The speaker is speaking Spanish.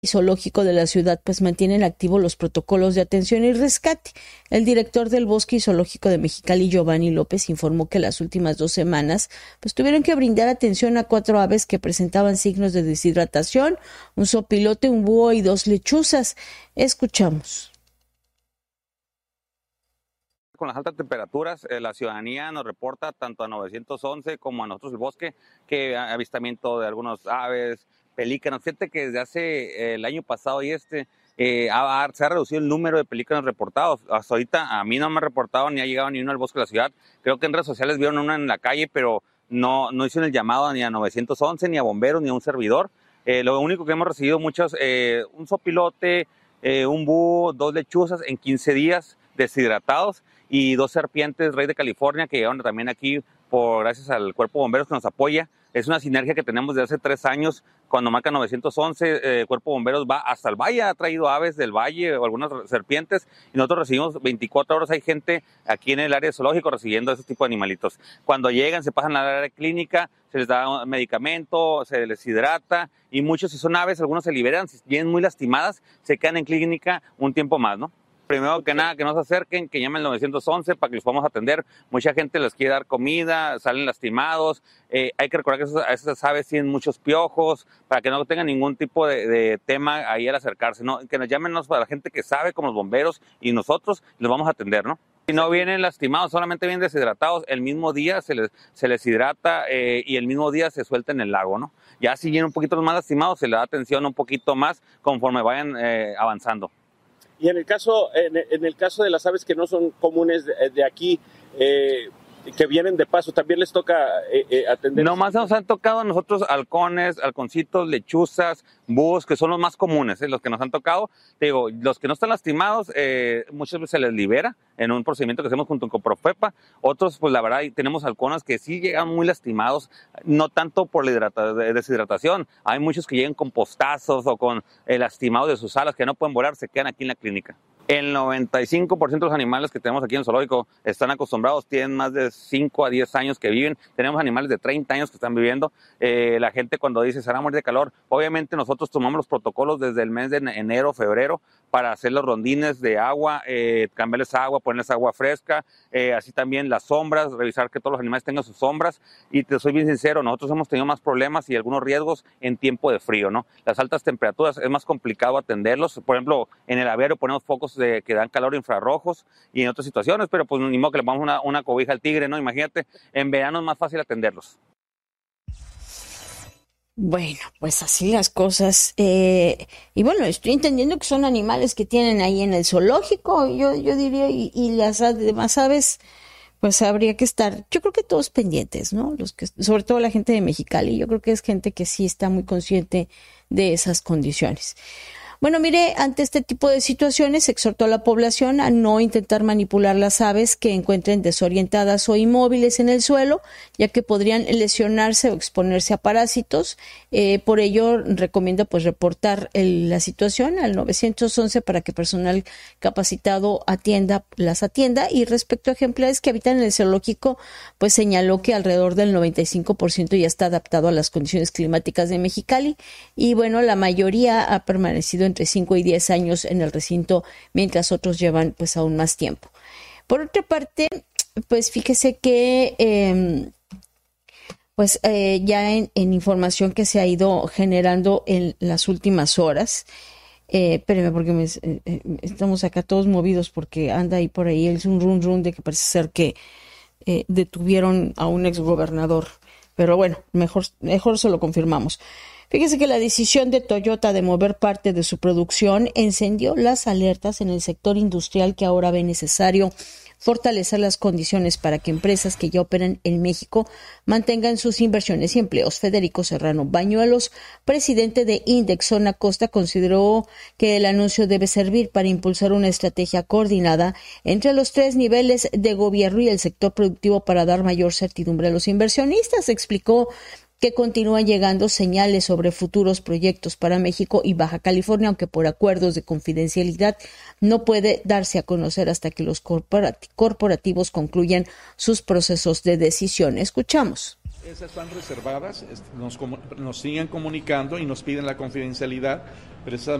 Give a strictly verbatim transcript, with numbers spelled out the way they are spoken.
Zoológico de la ciudad pues mantienen activos los protocolos de atención y rescate. El director del Bosque y Zoológico de Mexicali, Giovanni López, informó que las últimas dos semanas pues tuvieron que brindar atención a cuatro aves que presentaban signos de deshidratación, un zopilote, un búho y dos lechuzas. Escuchamos. Con las altas temperaturas, eh, la ciudadanía nos reporta tanto a nueve once como a nosotros el bosque que avistamiento de algunos aves, pelícanos. Fíjate que desde hace eh, el año pasado y este eh, ha, se ha reducido el número de pelícanos reportados. Hasta ahorita a mí no me ha reportado ni ha llegado ni uno al bosque de la ciudad. Creo que en redes sociales vieron una en la calle, pero no, no hicieron el llamado ni a nueve once, ni a bomberos, ni a un servidor. Eh, lo único que hemos recibido muchos, eh, un zopilote, eh, un búho, dos lechuzas en quince días deshidratados y dos serpientes rey de California que llegaron también aquí por gracias al Cuerpo de Bomberos que nos apoya. Es una sinergia que tenemos desde hace tres años. Cuando marca nueve once, el eh, Cuerpo de Bomberos va hasta el valle, ha traído aves del valle o algunas serpientes, y nosotros recibimos veinticuatro horas. Hay gente aquí en el área zoológico recibiendo ese tipo de animalitos. Cuando llegan, se pasan al área clínica, se les da medicamento, se les hidrata, y muchos, si son aves, algunos se liberan, si vienen muy lastimadas, se quedan en clínica un tiempo más, ¿no? Primero que nada, que no se acerquen, que llamen al nueve once para que los podamos atender. Mucha gente les quiere dar comida, salen lastimados. Eh, hay que recordar que esas, esas aves tienen muchos piojos, para que no tengan ningún tipo de, de tema ahí al acercarse, ¿no? Que nos llamen para la gente que sabe, como los bomberos y nosotros, los vamos a atender, ¿no? Si no vienen lastimados, solamente vienen deshidratados, el mismo día se les, se les hidrata eh, y el mismo día se suelta en el lago, ¿no? Ya si vienen un poquito los más lastimados, se les da atención un poquito más conforme vayan eh, avanzando. Y en el caso, en, en el caso de las aves que no son comunes de, de aquí, eh, que vienen de paso, ¿también les toca eh, eh, atender? Nomás nos han tocado a nosotros halcones, halconcitos, lechuzas, búhos, que son los más comunes, ¿eh? Los que nos han tocado. Te digo, los que no están lastimados, eh, muchas veces se les libera en un procedimiento que hacemos junto con Profepa. Otros, pues la verdad, tenemos halcones que sí llegan muy lastimados, no tanto por la hidrata, deshidratación. Hay muchos que llegan con postazos o con eh, lastimados de sus alas que no pueden volar, se quedan aquí en la clínica. El noventa y cinco por ciento de los animales que tenemos aquí en el zoológico están acostumbrados, tienen más de cinco a diez años que viven. Tenemos animales de treinta años que están viviendo. Eh, la gente cuando dice, ¿será morir de calor? Obviamente nosotros tomamos los protocolos desde el mes de enero, febrero, para hacer los rondines de agua, eh, cambiarles agua, ponerles agua fresca, eh, así también las sombras, revisar que todos los animales tengan sus sombras. Y te soy bien sincero, nosotros hemos tenido más problemas y algunos riesgos en tiempo de frío, ¿no? Las altas temperaturas es más complicado atenderlos. Por ejemplo, en el aviario ponemos focos de, que dan calor infrarrojos y en otras situaciones, pero pues ni modo que le pongamos una, una cobija al tigre, ¿no? Imagínate, en verano es más fácil atenderlos. Bueno, pues así las cosas. Eh, y bueno, estoy entendiendo que son animales que tienen ahí en el zoológico, yo, yo diría, y, y las demás aves, pues habría que estar, yo creo que todos pendientes, ¿no? Los que, sobre todo la gente de Mexicali, yo creo que es gente que sí está muy consciente de esas condiciones. Bueno, mire, ante este tipo de situaciones exhortó a la población a no intentar manipular las aves que encuentren desorientadas o inmóviles en el suelo, ya que podrían lesionarse o exponerse a parásitos. Eh, por ello, recomienda pues reportar el, la situación al nueve once para que personal capacitado atienda, las atienda. Y respecto a ejemplares que habitan en el zoológico, pues señaló que alrededor del noventa y cinco por ciento ya está adaptado a las condiciones climáticas de Mexicali. Y bueno, la mayoría ha permanecido entre cinco y diez años en el recinto, mientras otros llevan pues aún más tiempo. Por otra parte, pues fíjese que eh, pues eh, ya en, en información que se ha ido generando en las últimas horas, eh, espérame porque me, eh, estamos acá todos movidos porque anda ahí por ahí el run run de que parece ser que eh, detuvieron a un exgobernador, pero bueno, mejor, mejor se lo confirmamos. Fíjese que la decisión de Toyota de mover parte de su producción encendió las alertas en el sector industrial, que ahora ve necesario fortalecer las condiciones para que empresas que ya operan en México mantengan sus inversiones y empleos. Federico Serrano Bañuelos, presidente de Index Zona Costa, consideró que el anuncio debe servir para impulsar una estrategia coordinada entre los tres niveles de gobierno y el sector productivo para dar mayor certidumbre a los inversionistas. Explicó que continúan llegando señales sobre futuros proyectos para México y Baja California, aunque por acuerdos de confidencialidad no puede darse a conocer hasta que los corporativos concluyan sus procesos de decisión. Escuchamos. Esas están reservadas, nos, nos siguen comunicando y nos piden la confidencialidad precisamente